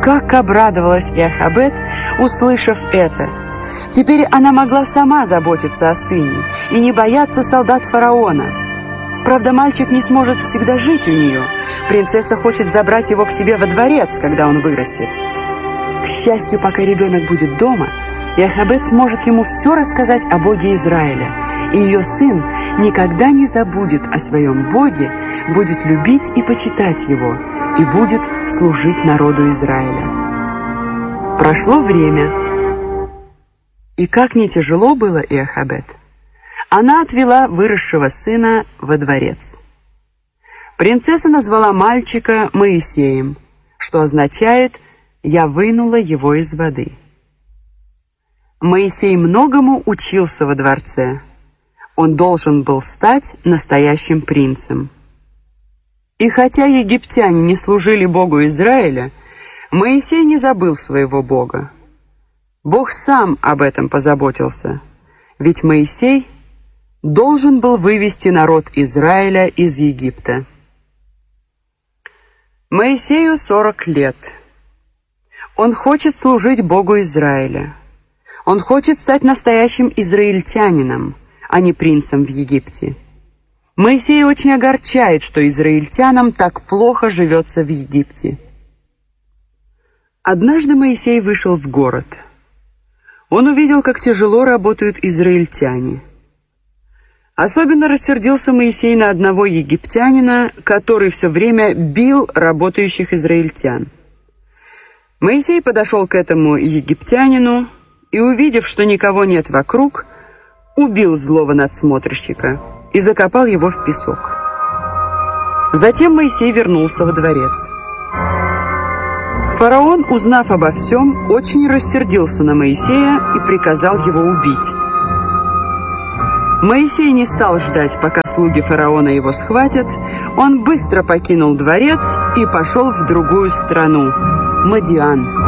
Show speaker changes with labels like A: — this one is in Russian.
A: Как обрадовалась Иохабед, услышав это! Теперь она могла сама заботиться о сыне и не бояться солдат фараона. Правда, мальчик не сможет всегда жить у нее. Принцесса хочет забрать его к себе во дворец, когда он вырастет. К счастью, пока ребенок будет дома, Иохабед сможет ему все рассказать о Боге Израиля, и ее сын никогда не забудет о своем Боге, будет любить и почитать его, и будет служить народу Израиля. Прошло время. И как не тяжело было Иохабед, она отвела выросшего сына во дворец. Принцесса назвала мальчика Моисеем, что означает «я вынула его из воды». Моисей многому учился во дворце. Он должен был стать настоящим принцем. И хотя египтяне не служили Богу Израиля, Моисей не забыл своего Бога. Бог сам об этом позаботился, ведь Моисей должен был вывести народ Израиля из Египта. Моисею 40 лет. Он хочет служить Богу Израиля. Он хочет стать настоящим израильтянином, а не принцем в Египте. Моисей очень огорчает, что израильтянам так плохо живется в Египте. Однажды Моисей вышел в город. Он увидел, как тяжело работают израильтяне. Особенно рассердился Моисей на одного египтянина, который все время бил работающих израильтян. Моисей подошел к этому египтянину и, увидев, что никого нет вокруг, убил злого надсмотрщика и закопал его в песок. Затем Моисей вернулся во дворец. Фараон, узнав обо всем, очень рассердился на Моисея и приказал его убить. Моисей не стал ждать, пока слуги фараона его схватят. Он быстро покинул дворец и пошел в другую страну – Мадиан.